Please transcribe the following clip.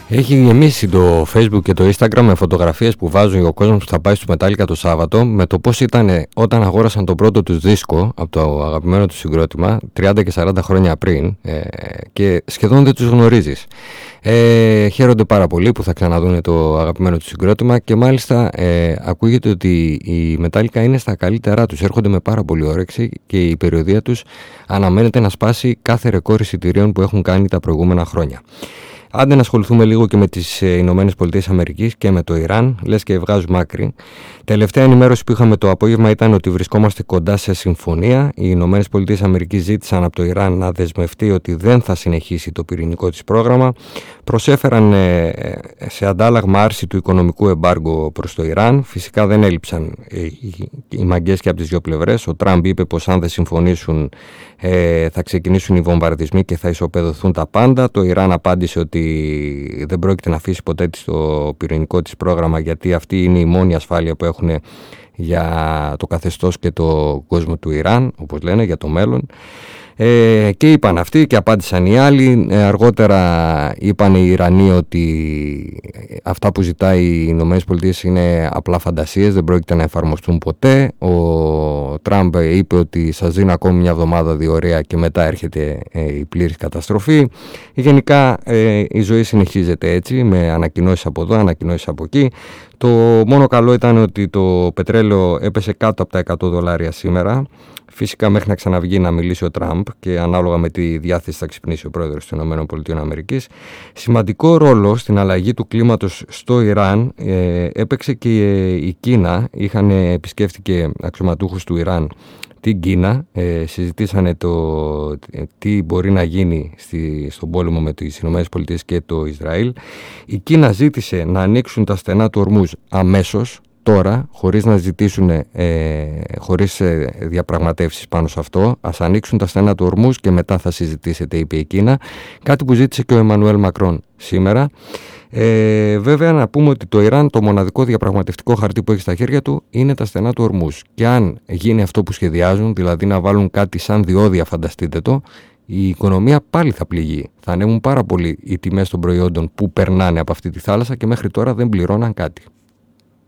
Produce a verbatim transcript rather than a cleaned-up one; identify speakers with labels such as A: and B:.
A: Έχει γεμίσει το Facebook και το Instagram με φωτογραφίες που βάζουν ο κόσμος που θα πάει στο Metallica το Σάββατο με το πώς ήταν όταν αγόρασαν το πρώτο τους δίσκο από το αγαπημένο του συγκρότημα τριάντα και σαράντα χρόνια πριν ε, και σχεδόν δεν τους γνωρίζεις. Ε, χαίρονται πάρα πολύ που θα ξαναδούν το αγαπημένο του συγκρότημα και μάλιστα ε, ακούγεται ότι η Metallica είναι στα καλύτερά τους, έρχονται με πάρα πολύ όρεξη και η περιοδεία τους αναμένεται να σπάσει κάθε ρεκόρ εισιτηρίων που έχουν κάνει τα προηγούμενα χρόνια. Άντε να ασχοληθούμε λίγο και με τις Ηνωμένες Πολιτείες Αμερικής και με το Ιράν, λες και βγάζουμε άκρη. Τελευταία ενημέρωση που είχαμε το απόγευμα ήταν ότι βρισκόμαστε κοντά σε συμφωνία. Οι Ηνωμένες Πολιτείες Αμερικής ζήτησαν από το Ιράν να δεσμευτεί ότι δεν θα συνεχίσει το πυρηνικό της πρόγραμμα. Προσέφεραν ε, σε αντάλλαγμα άρση του οικονομικού εμπάργου προς το Ιράν. Φυσικά δεν έλειψαν ε, οι, οι μαγκές και από τις δύο πλευρές. Ο Τραμπ είπε πως αν δεν συμφωνήσουν ε, θα ξεκινήσουν οι βομβαρδισμοί και θα ισοπεδωθούν τα πάντα. Το Ιράν απάντησε ότι δεν πρόκειται να αφήσει ποτέ το πυρηνικό της πρόγραμμα γιατί αυτή είναι η μόνη ασφάλεια που έχουν για το καθεστώς και το κόσμο του Ιράν, όπως λένε, για το μέλλον. Ε, και είπαν αυτοί και απάντησαν οι άλλοι. Ε, αργότερα είπαν οι Ιρανοί ότι αυτά που ζητάει οι Ηνωμένες Πολιτείες είναι απλά φαντασίες, δεν πρόκειται να εφαρμοστούν ποτέ. Ο Τραμπ είπε ότι σας δίνω ακόμη μια εβδομάδα διορία και μετά έρχεται ε, η πλήρης καταστροφή. Γενικά ε, η ζωή συνεχίζεται έτσι, με ανακοινώσεις από εδώ, ανακοινώσεις από εκεί. Το μόνο καλό ήταν ότι το πετρέλαιο έπεσε κάτω από τα εκατό δολάρια σήμερα. Φυσικά μέχρι να ξαναβγεί να μιλήσει ο Τραμπ και ανάλογα με τη διάθεση θα ξυπνήσει ο πρόεδρος των ΗΠΑ. Σημαντικό ρόλο στην αλλαγή του κλίματος στο Ιράν ε, έπαιξε και η Κίνα. Είχαν επισκέφτηκε αξιωματούχους του Ιράν την Κίνα, ε, συζητήσανε το τι μπορεί να γίνει στη, στον πόλεμο με τις ΗΠΑ και το Ισραήλ. Η Κίνα ζήτησε να ανοίξουν τα στενά του ορμούς αμέσως, τώρα, χωρίς να ζητήσουν, ε, χωρίς ε, διαπραγματεύσεις πάνω σε αυτό. Ας ανοίξουν τα στενά του ορμούς και μετά θα συζητήσετε, είπε η Κίνα. Κάτι που ζήτησε και ο Εμμανουέλ Μακρόν σήμερα. Ε, βέβαια να πούμε ότι το Ιράν το μοναδικό διαπραγματευτικό χαρτί που έχει στα χέρια του είναι τα στενά του ορμούς. Και αν γίνει αυτό που σχεδιάζουν, δηλαδή να βάλουν κάτι σαν διόδια, φανταστείτε το, η οικονομία πάλι θα πληγεί. Θα ανέβουν πάρα πολύ οι τιμές των προϊόντων που περνάνε από αυτή τη θάλασσα και μέχρι τώρα δεν πληρώναν κάτι.